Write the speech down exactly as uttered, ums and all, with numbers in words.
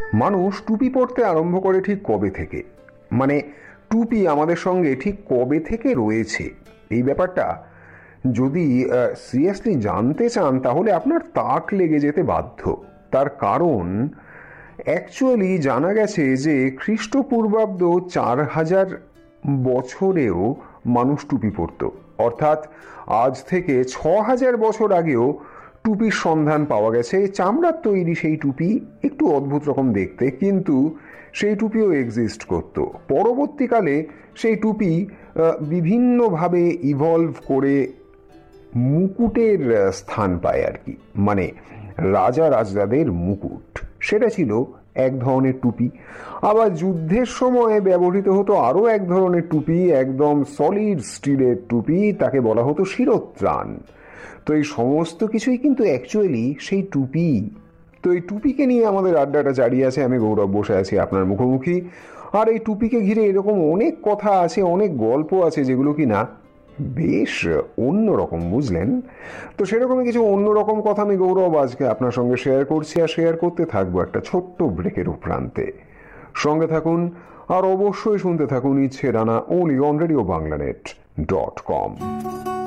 মানুষ টুপি পরতে আরম্ভ করে ঠিক কবে থেকে, মানে টুপি আমাদের সঙ্গে ঠিক কবে থেকে রয়েছে, এই ব্যাপারটা যদি সিরিয়াসলি জানতে চান তাহলে আপনার তাক লেগে যেতে বাধ্য। তার কারণ অ্যাকচুয়ালি জানা গেছে যে খ্রিস্টপূর্বাব্দ চার হাজার বছরেও মানুষ টুপি পরত, অর্থাৎ আজ থেকে ছ হাজার বছর আগেও টুপির সন্ধান পাওয়া গেছে। চামড়ার তৈরি সেই টুপি, একটু অদ্ভুত রকম দেখতে, কিন্তু সেই টুপিও এক্সিস্ট করত। পরবর্তীকালে সেই টুপি বিভিন্নভাবে ইভলভ করে মুকুটের স্থান পায় আর কি, মানে রাজা রাজাদের মুকুট, সেটা ছিল এক ধরনের টুপি। আবার যুদ্ধের সময় ব্যবহৃত হতো আরও এক ধরনের টুপি, একদম সলিড স্টিলের টুপি, তাকে বলা হতো শিরস্ত্রাণ। তো এই সমস্ত কিছুই কিন্তু অ্যাকচুয়ালি সেই টুপি। তো এই টুপিকে নিয়ে আমাদের আড্ডাটা জারি আছে। আমি গৌরব বসে আছি আপনার মুখোমুখি, আর এই টুপিকে ঘিরে এরকম অনেক কথা আছে, অনেক গল্প আছে যেগুলো কি না বেশ অন্যরকম, বুঝলেন? তো সেরকমই কিছু অন্যরকম কথা আমি গৌরব আজকে আপনার সঙ্গে শেয়ার করছি, আর শেয়ার করতে থাকবো একটা ছোট্ট ব্রেকের উপরান্তে। সঙ্গে থাকুন আর অবশ্যই শুনতে থাকুন ইচ্ছে Rana, only on radio বাংলানেট dot com.